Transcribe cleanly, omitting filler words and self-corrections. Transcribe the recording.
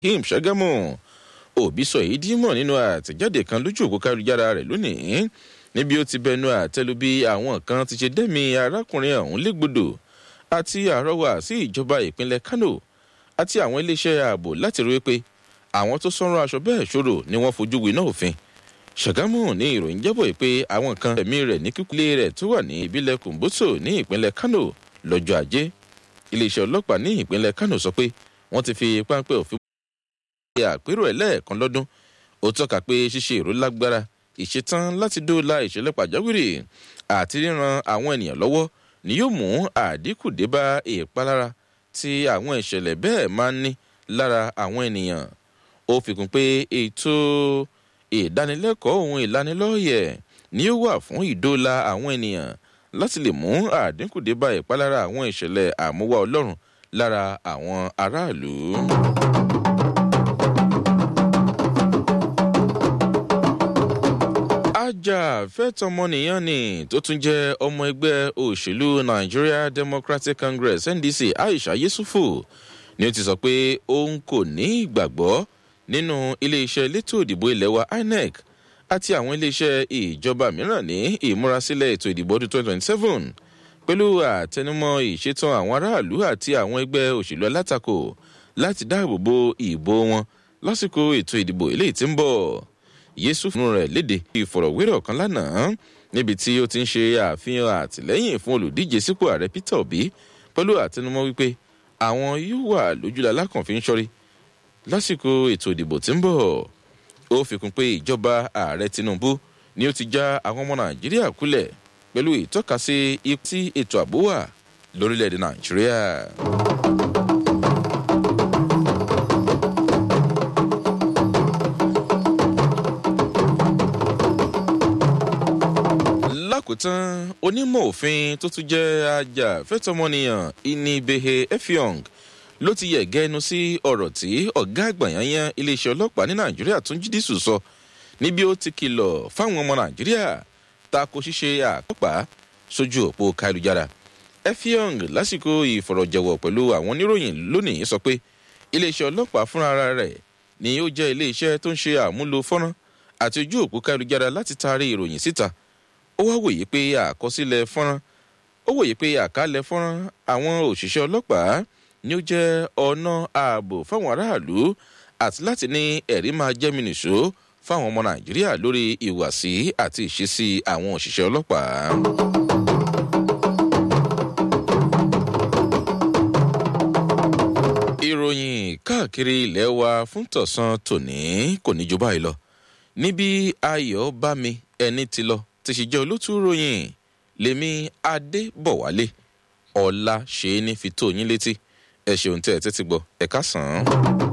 Ibrahim Ṣàgámù. Òbí sọ èyí dímọ̀ nínú àtẹ̀jáde kan lójú òpó káyélujára rẹ̀ lónìí níbi ó ti bẹnu àtẹ́lu bí àwọn kan ti ṣe dẹ́mi arákùnrin ọ̀hún légbodò àti àrọwà sí ìjọba ìpínlẹ̀ Kano àti àwọn iléeṣẹ́ ààbò láti rí pé àwọn tó sọ́rọ̀ aṣọ bẹ́ẹ̀ ṣòro ni wọ́n fojú winá òfin. Ṣàgámù ní ìròyìn jábọ̀ pé àwọn kan ẹ̀mí rẹ̀ ní kíkúlé rẹ̀ tó wà ní ìbílẹ̀ Kùmbùtò ní ìpínlẹ̀ Kano lọ́jọ́ Ajé. Iléeṣẹ́ ọlọ́pàá ní ìpínlẹ̀ Kano sọ pé wọ́n ti fi páńpẹ́ òfin mú àpérò ẹlẹ́ẹ̀kan lọ́dún. Ó tọ́ka pé ṣíṣe ìró lágbára ìṣetán láti dóòlà ìṣẹ̀lẹ̀ pàjáwìrì àti ríran àwọn ènìyàn lọ́wọ́ ni yóò mú àdínkù dé bá ìpalára tí àwọn ìṣẹ̀lẹ̀ bẹ́ẹ̀ máa ń ní lára àwọn ènìyàn. Ó fi kún pé ètò ìdánilẹ́kọ̀ọ́ ohun ìlanilọ́yẹ̀ ni ó wà fún ìdóòlà àwọn ènìyàn láti lè mú àdínkù dé bá ìpalára àwọn ìṣẹ̀lẹ̀ àmúwá ọlọ́run lára àwọn aráàlú. Ajàfẹ́tọ̀ọ́mọnìyàn ni tó tún jẹ́ ọmọ ẹgbẹ́ òṣèlú Nigeria Democratic Congress NDC Aisha Yesufu ni ó ti sọ pé òun kò ní ìgbàgbọ́ nínú iléeṣẹ́ elétò ìdìbò ilẹ̀ wa INEC àti àwọn iléeṣẹ́ ìjọba mìíràn ní ìmúrasílẹ̀ ètò ìdìbò ọdún 2027 pẹ̀lú àtẹnumọ́ ìṣetán àwọn aráàlú àti àwọn ẹgbẹ́ òṣèlú alátakò láti dáàbò bo ìbò wọn lásìkò ètò ìdìbò eléyìí tí ń bọ̀. Yusuf nínú rẹ̀ léde ìfọ̀rọ̀wérọ̀ kan lánàá níbi tí ó ti ń ṣe àfihàn àtìlẹ́yìn fún olùdíje sípò ààrẹ Peter Obi pẹ̀lú àtẹnumọ́ wípé àwọn yóò wà lójúlá lákànfin ṣọ́rí lásìkò ètò ìdìbò tí ń bọ̀. Ó fi kún pé ìjọba ààrẹ Tinubu ni ó ti já àwọn ọmọ Nàìjíríà kulẹ̀ pẹ̀lú ìtọ́kasí ipò tí ètò ààbò wà lórílẹ̀‐èdè Nàìjíríà. Lákòótán onímọ̀ òfin tó tún jẹ́ ajàfẹ́tọ̀ọ́mọnìyàn Inibehe Effiong ló ti yẹ̀gẹ́ ẹnu sí ọ̀rọ̀ tí ọ̀gá àgbà yanyan iléeṣẹ́ ọlọ́pàá ní Nàìjíríà Túnjí Dìsù sọ níbi ó ti kìlọ̀ fáwọn ọmọ Nàìjíríà tako ṣíṣe àkọ́pàá sójú òpó káyélujára. Effiong lásìkò ìfọ̀rọ̀jẹ̀wọ̀ pẹ̀lú àwọn oníròyìn lónìí sọ pé iléeṣẹ́ ọlọ́pàá fúnra rẹ̀ ni ó jẹ́ iléeṣẹ́ tó ń ṣe àmúlò fọ́nrán àti ojú òpó káyélujára láti taari ìròyìn síta. Ó wá wòye pé àkọsílẹ̀ fọ́nrán àkálẹ̀ fọ́nrán àwọn òṣìṣẹ́ ọlọ́pàá ni ó jẹ́ ọ̀nà ààbò fáwọn aráàlú àti láti ní ẹ̀rí máa jẹ́ mi nìṣó fáwọn ọmọ Nàìjíríà lórí ìwàsí àti ìṣesí àwọn òṣìṣẹ́ ọlọ́pàá. Ìròyìn káàkiri ilẹ̀ wa fún tọ̀sán tòní kò ní jù báyìí lọ. Níbi ayọ̀ bá mi ẹni ti lọ ti ṣe jẹ́ olótú ròyìn lèmi Adébọ̀wálé ọ̀la ṣe é ní fi tó yín létí. Ẹ ṣeun tẹ́ ẹ tẹ́tí gbọ́ ẹ káàsán.